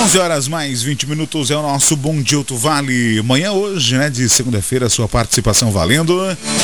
11 horas mais 20 minutos é o nosso Bom Dia Alto Vale. Manhã hoje, né, de segunda-feira, sua participação valendo.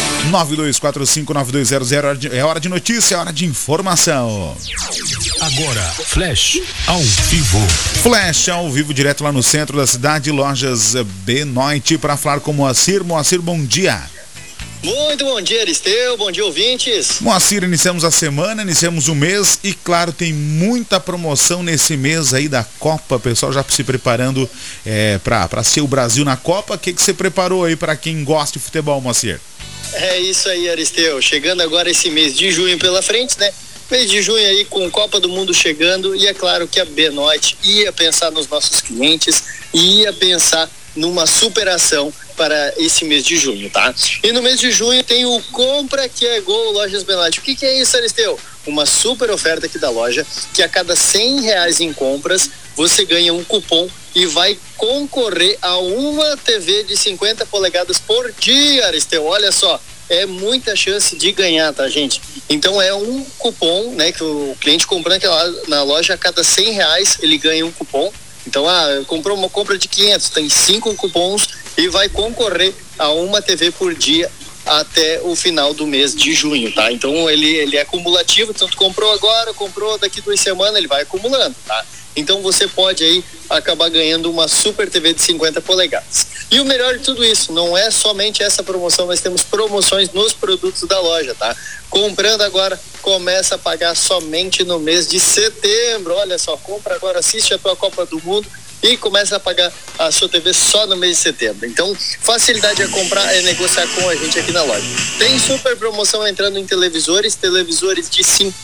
9245-9200 é hora de notícia, é hora de informação. Agora, Flash ao vivo. Flash ao vivo, direto lá no centro da cidade, lojas Benoit, para falar com Moacir. Moacir, bom dia. Muito bom dia, Aristeu, bom dia, ouvintes. Moacir, iniciamos a semana, iniciamos o mês e, claro, tem muita promoção nesse mês aí da Copa. O pessoal já se preparando para ser o Brasil na Copa. O que você preparou aí para quem gosta de futebol, Moacir? É isso aí, Aristeu. Chegando agora esse mês de junho pela frente, né? Mês de junho aí com Copa do Mundo chegando, e é claro que a Benoit ia pensar nos nossos clientes e ia pensar numa superação para esse mês de junho, tá? E no mês de junho tem o Compra que é Gol Lojas Benoit. O que é isso, Aristeu? Uma super oferta aqui da loja, que a cada R$100 em compras, você ganha um cupom e vai concorrer a uma TV de 50 polegadas por dia, Aristeu. Olha só, é muita chance de ganhar, tá, gente? Então é um cupom, né, que o cliente comprando aquela na loja, a cada R$100 ele ganha um cupom. Então, comprou uma compra de 500, tem 5 cupons e vai concorrer a uma TV por dia até o final do mês de junho, tá? Então, ele é acumulativo, então tu comprou agora, comprou daqui 2 semanas, ele vai acumulando, tá? Então, você pode aí acabar ganhando uma super TV de 50 polegadas. E o melhor de tudo isso, não é somente essa promoção, nós temos promoções nos produtos da loja, tá? Comprando agora, começa a pagar somente no mês de setembro. Olha só, compra agora, assiste a tua Copa do Mundo e começa a pagar a sua TV só no mês de setembro. Então, facilidade é comprar, é negociar com a gente aqui na loja. Tem super promoção entrando em televisores de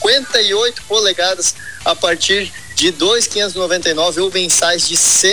58 polegadas a partir de R$2.599 ou mensais de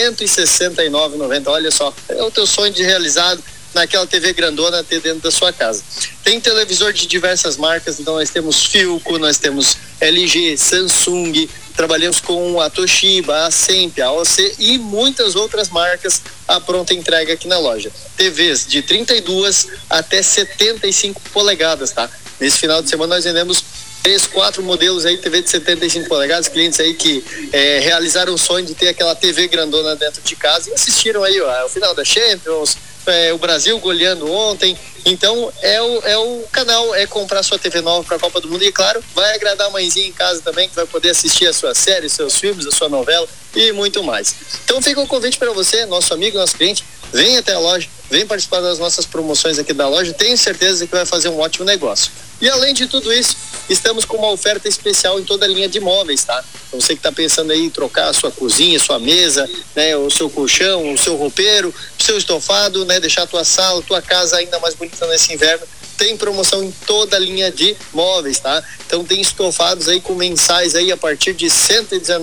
R$169,90. Olha só, é o teu sonho de realizado naquela TV grandona ter dentro da sua casa. Tem televisor de diversas marcas, então nós temos Philco, nós temos LG, Samsung, trabalhamos com a Toshiba, a Semp, a AOC e muitas outras marcas à pronta entrega aqui na loja. TVs de 32 até 75 polegadas, tá? Nesse final de semana nós vendemos 3-4 modelos aí, TV de 75 polegadas, clientes aí que realizaram o sonho de ter aquela TV grandona dentro de casa e assistiram aí o final da Champions, o Brasil goleando ontem. Então é o canal, é comprar sua TV nova para a Copa do Mundo e, claro, vai agradar a mãezinha em casa também, que vai poder assistir a sua série, seus filmes, a sua novela e muito mais. Então fica o convite para você, nosso amigo, nosso cliente, vem até a loja, vem participar das nossas promoções aqui da loja, tenho certeza que vai fazer um ótimo negócio. E além de tudo isso, estamos com uma oferta especial em toda a linha de móveis, tá? Então, você que está pensando aí em trocar a sua cozinha, sua mesa, né, o seu colchão, o seu roupeiro, o seu estofado, né, deixar a tua sala, tua casa ainda mais bonita nesse inverno, tem promoção em toda a linha de móveis, tá? Então tem estofados aí com mensais aí a partir de R$119,90.